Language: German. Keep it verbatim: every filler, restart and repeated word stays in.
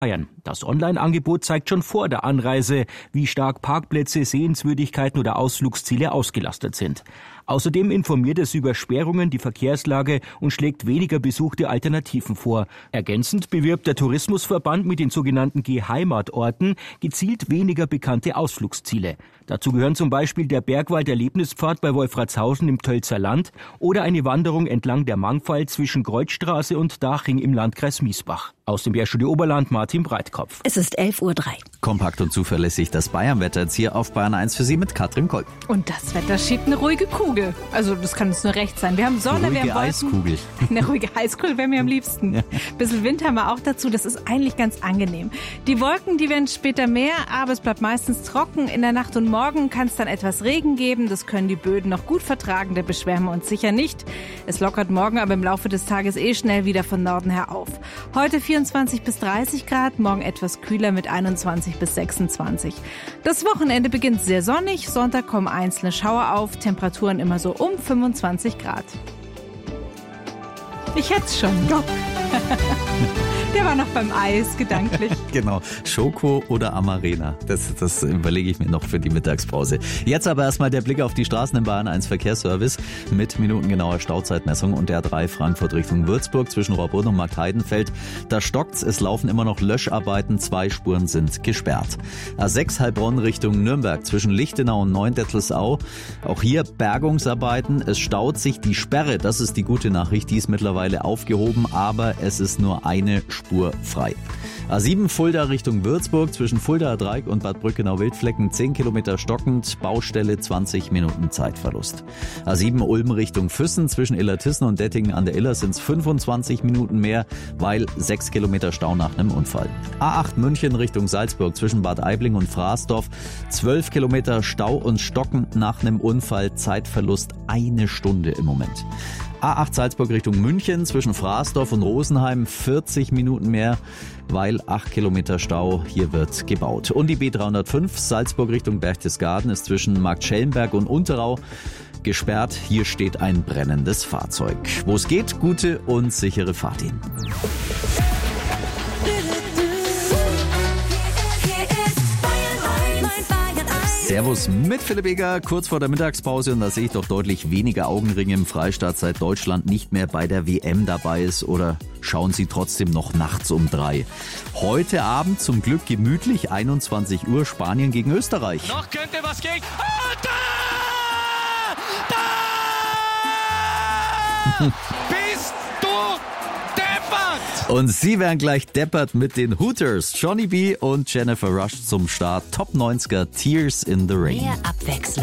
Bayern. Das Online-Angebot zeigt schon vor der Anreise, wie stark Parkplätze, Sehenswürdigkeiten oder Ausflugsziele ausgelastet sind. Außerdem informiert es über Sperrungen, die Verkehrslage und schlägt weniger besuchte Alternativen vor. Ergänzend bewirbt der Tourismusverband mit den sogenannten Geheimatorten gezielt weniger bekannte Ausflugsziele. Dazu gehören zum Beispiel der Bergwald-Erlebnispfad bei Wolfratshausen im Tölzer Land oder eine Wanderung entlang der Mangfall zwischen Kreuzstraße und Daching im Landkreis Miesbach. Aus dem Studio Oberland Martin Breitkopf. Es ist elf Uhr drei. Kompakt und zuverlässig das Bayernwetter jetzt hier auf Bayern eins für Sie mit Katrin Kolb. Und das Wetter schiebt eine ruhige Kugel. Also das kann uns nur recht sein. Wir haben Sonne, ruhige wir haben Wolken. Eiskugel. Eine ruhige Eiskugel wäre mir am liebsten. Ja. Ein bisschen Wind haben wir auch dazu. Das ist eigentlich ganz angenehm. Die Wolken, die werden später mehr, aber es bleibt meistens trocken. In der Nacht und Morgen kann es dann etwas Regen geben. Das können die Böden noch gut vertragen. Da beschweren wir uns sicher nicht. Es lockert morgen aber im Laufe des Tages eh schnell wieder von Norden her auf. Heute vierundzwanzig bis dreißig Grad, morgen etwas kühler mit einundzwanzig bis sechsundzwanzig. Das Wochenende beginnt sehr sonnig. Sonntag kommen einzelne Schauer auf. Temperaturen immer so um fünfundzwanzig Grad. Ich hätte es schon. Doch. Der war noch beim Eis, gedanklich. Genau, Schoko oder Amarena. Das, das überlege ich mir noch für die Mittagspause. Jetzt aber erstmal der Blick auf die Straßen im Bayern eins Verkehrsservice mit minutengenauer Stauzeitmessung und der A drei Frankfurt Richtung Würzburg zwischen Rohrbrunn und Marktheidenfeld. Da stockt's, es laufen immer noch Löscharbeiten, zwei Spuren sind gesperrt. A sechs Heilbronn Richtung Nürnberg zwischen Lichtenau und Neuendettelsau. Auch hier Bergungsarbeiten, es staut sich die Sperre, das ist die gute Nachricht, die ist mittlerweile aufgehoben, aber es ist nur eine Spur frei. A sieben Fulda Richtung Würzburg zwischen Fuldaer Dreieck und Bad Brückenau-Wildflecken zehn Kilometer stockend, Baustelle zwanzig Minuten Zeitverlust. A sieben Ulm Richtung Füssen zwischen Illertissen und Dettingen an der Iller sind es fünfundzwanzig Minuten mehr, weil sechs Kilometer Stau nach einem Unfall. A acht München Richtung Salzburg zwischen Bad Aibling und Fraßdorf zwölf Kilometer Stau und Stocken nach einem Unfall, Zeitverlust eine Stunde im Moment. A acht Salzburg Richtung München zwischen Fraßdorf und Rosenheim vierzig Minuten mehr, weil acht Kilometer Stau, hier wird gebaut. Und die B dreihundertfünf Salzburg Richtung Berchtesgaden ist zwischen Marktschellenberg und Unterau gesperrt. Hier steht ein brennendes Fahrzeug. Wo es geht, gute und sichere Fahrt Ihnen. Servus mit Philipp Eger, kurz vor der Mittagspause, und da sehe ich doch deutlich weniger Augenringe im Freistaat, seit Deutschland nicht mehr bei der W M dabei ist. Oder schauen Sie trotzdem noch nachts um drei. Heute Abend zum Glück gemütlich, einundzwanzig Uhr, Spanien gegen Österreich. Noch könnte was gehen. Oh, da! Da! Bist du deppert! Und Sie werden gleich deppert mit den Hooters. Johnny B. und Jennifer Rush zum Start. Top neunziger Tears in the Rain. Mehr Abwechslung.